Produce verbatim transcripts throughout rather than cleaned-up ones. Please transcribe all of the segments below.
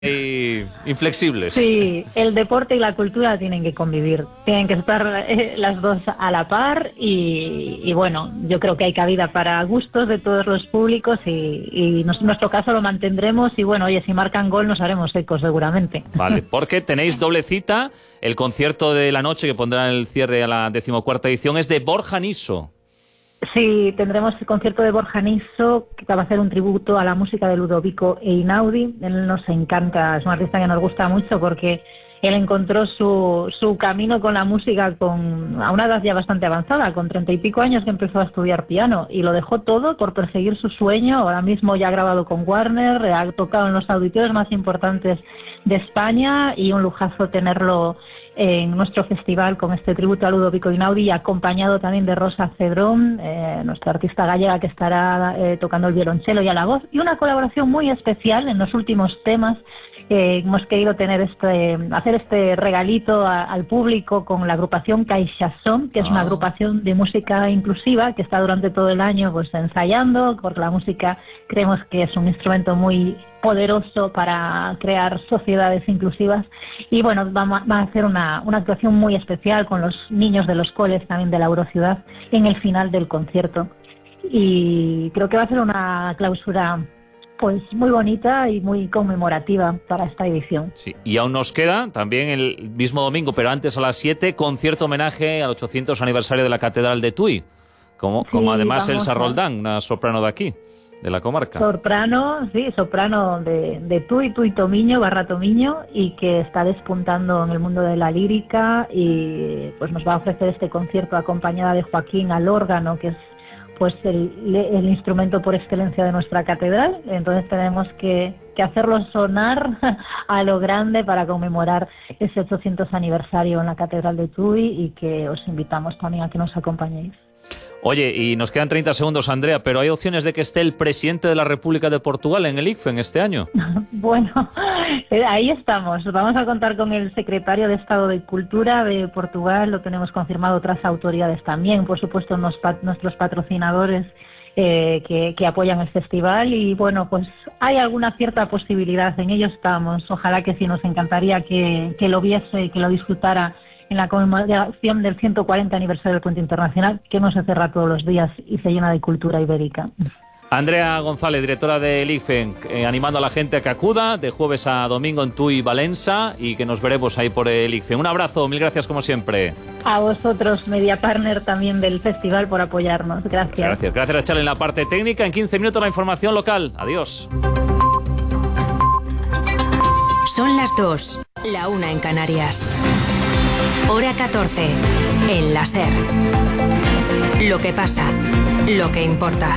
Y inflexibles. Sí, el deporte y la cultura tienen que convivir, tienen que estar eh, las dos a la par y, y bueno, yo creo que hay cabida para gustos de todos los públicos y, y nos, en nuestro caso lo mantendremos y bueno, oye, si marcan gol nos haremos ecos seguramente. Vale, porque tenéis doble cita, el concierto de la noche que pondrá el cierre a la decimocuarta edición es de Borja Niso. Sí, tendremos el concierto de Borja Niso, que va a hacer un tributo a la música de Ludovico Einaudi. Él nos encanta, es un artista que nos gusta mucho porque él encontró su, su camino con la música con, a una edad ya bastante avanzada, con treinta y pico años que empezó a estudiar piano y lo dejó todo por perseguir su sueño. Ahora mismo ya ha grabado con Warner, ha tocado en los auditorios más importantes de España y un lujazo tenerlo en nuestro festival con este tributo a Ludovico Einaudi, acompañado también de Rosa Cedrón, eh, nuestra artista gallega que estará eh, tocando el violonchelo y a la voz, y una colaboración muy especial en los últimos temas. Eh, hemos querido tener este, hacer este regalito a, al público con la agrupación CaixaSón, que es una agrupación de música inclusiva que está durante todo el año pues ensayando, porque la música creemos que es un instrumento muy poderoso para crear sociedades inclusivas y bueno, va, va a hacer una, una actuación muy especial con los niños de los coles también de la Eurociudad en el final del concierto y creo que va a ser una clausura pues muy bonita y muy conmemorativa para esta edición. Sí, y aún nos queda también el mismo domingo, pero antes a las siete, concierto homenaje al ochocientos aniversario de la Catedral de Tui, como, sí, como además Elsa Roldán, una soprano de aquí, de la comarca. Soprano, sí, soprano de, de Tui, Tui Tomiño, Barra Tomiño, y que está despuntando en el mundo de la lírica y pues nos va a ofrecer este concierto acompañada de Joaquín al órgano, que es pues el, el instrumento por excelencia de nuestra catedral. Entonces tenemos que, que hacerlo sonar a lo grande para conmemorar ese ochocientos aniversario en la Catedral de Tui y que os invitamos también a que nos acompañéis. Oye, y nos quedan treinta segundos, Andrea, pero ¿hay opciones de que esté el presidente de la República de Portugal en el I C F E en este año? Bueno, ahí estamos. Vamos a contar con el secretario de Estado de Cultura de Portugal, lo tenemos confirmado otras autoridades también, por supuesto nos, nuestros patrocinadores eh, que, que apoyan el festival y bueno, pues hay alguna cierta posibilidad, en ello estamos. Ojalá que sí, nos encantaría que, que lo viese y que lo disfrutara en la conmemoración del ciento cuarenta aniversario del Puente Internacional, que no se cierra todos los días y se llena de cultura ibérica. Andrea González, directora del I C F E, eh, animando a la gente a que acuda de jueves a domingo en Tui, Valencia, y que nos veremos ahí por el I C F E. Un abrazo, mil gracias como siempre. A vosotros, media partner también del festival, por apoyarnos. Gracias. Gracias, gracias a Charlie en la parte técnica. En quince minutos la información local. Adiós. Son las dos, la una en Canarias. Hora catorce, en la SER. Lo que pasa, lo que importa.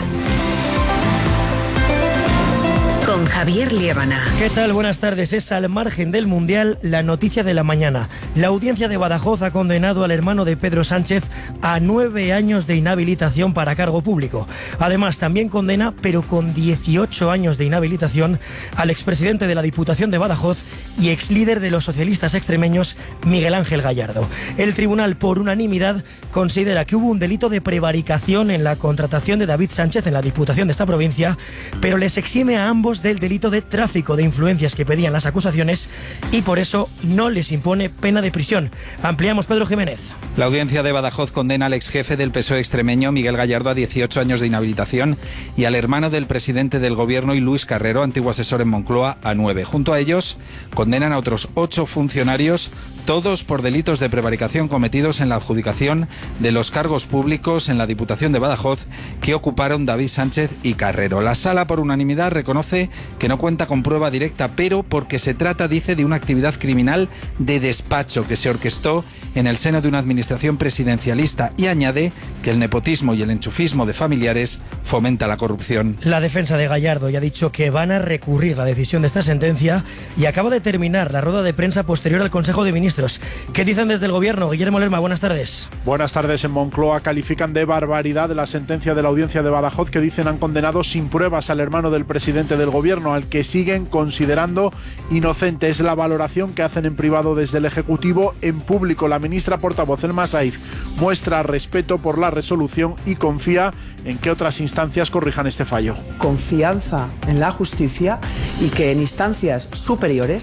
Con Javier Liébana. ¿Qué tal? Buenas tardes. Es al margen del Mundial la noticia de la mañana. La audiencia de Badajoz ha condenado al hermano de Pedro Sánchez a nueve años de inhabilitación para cargo público. Además, también condena, pero con dieciocho años de inhabilitación, al expresidente de la Diputación de Badajoz y exlíder de los socialistas extremeños, Miguel Ángel Gallardo. El tribunal, por unanimidad, considera que hubo un delito de prevaricación en la contratación de David Sánchez en la Diputación de esta provincia, pero les exime a ambos del delito de tráfico de influencias que pedían las acusaciones y por eso no les impone pena de prisión. Ampliamos, Pedro Jiménez. La audiencia de Badajoz condena al exjefe del P S O E extremeño, Miguel Gallardo, a dieciocho años de inhabilitación y al hermano del presidente del gobierno y Luis Carrero, antiguo asesor en Moncloa, a nueve. Junto a ellos, condenan a otros ocho funcionarios, todos por delitos de prevaricación cometidos en la adjudicación de los cargos públicos en la Diputación de Badajoz que ocuparon David Sánchez y Carrero. La Sala, por unanimidad, reconoce que no cuenta con prueba directa, pero porque se trata, dice, de una actividad criminal de despacho que se orquestó en el seno de una administración presidencialista y añade que el nepotismo y el enchufismo de familiares fomenta la corrupción. La defensa de Gallardo ya ha dicho que van a recurrir la decisión de esta sentencia y acaba de terminar la rueda de prensa posterior al Consejo de Ministros. ¿Qué dicen desde el Gobierno? Guillermo Lerma, buenas tardes. Buenas tardes. En Moncloa califican de barbaridad la sentencia de la audiencia de Badajoz que dicen han condenado sin pruebas al hermano del presidente del Gobierno, al que siguen considerando inocente. Es la valoración que hacen en privado desde el Ejecutivo. En público, la ministra portavoz, el Selma Saiz muestra respeto por la resolución y confía en que otras instancias corrijan este fallo. Confianza en la justicia y que en instancias superiores